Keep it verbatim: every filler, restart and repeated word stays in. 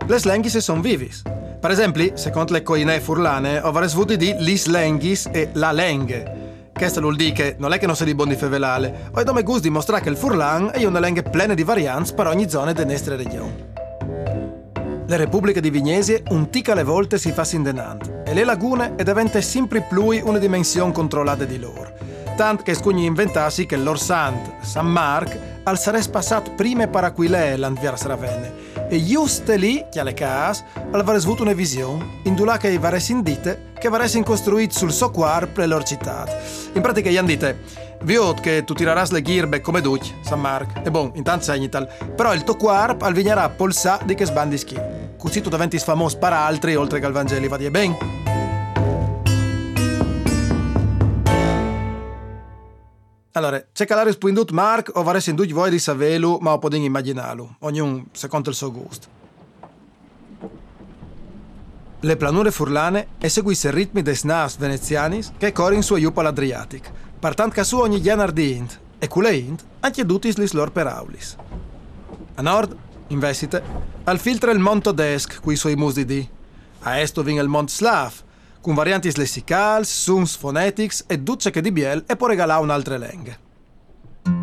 le lenghis son vivis. Per esempio, secondo le coine furlane, avrei avuto di lis lenghis e la lenghe. Questo vuol dire che non è che non si di buoni fevelale, o è come gusto dimostrare che il furlan è una lingua plena di varianze per ogni zona della nostra regione. La Repubblica di Vignesie un tic alle volte si fa sindenante e le lagune è diventa sempre più una dimensione controllata di loro. Tant che scugni inventassi che l'Orsant, San Marc, al sarebbe passato prima per qui lei l'Anviars Ravenne. E giusto lì, che alle case, avrebbe avuto una visione, in due che varesse indite, che varesse costruito sul suo quarp le loro città. In pratica gli hanno dite, vi ho che tu tireras le ghirbe come duc, San Marc, e bon, intanto segnital, però il tuo quarp al vignerà polsà di che sbandi schi. Così tu diventi famoso per altri, oltre che al Vangeli, va di ben. Allora, c'è che l'ha risponduto Mark o varesse indugli voi di savelu, ma o podin immaginarlo, ognuno secondo il suo gusto. Le planure furlane seguissero i ritmi dei snas veneziani che corrono su aiuto all'Adriatic, partant che su ogni gianar di int, e culeint anche tutti gli lor peraulis. A nord, in vestite, al filtra il monte Desk, qui suoi musi di. A est vin il monte Slav, con varianti lessicals, suns, phonetics e duce che di biel e può regalare un'altra lingua.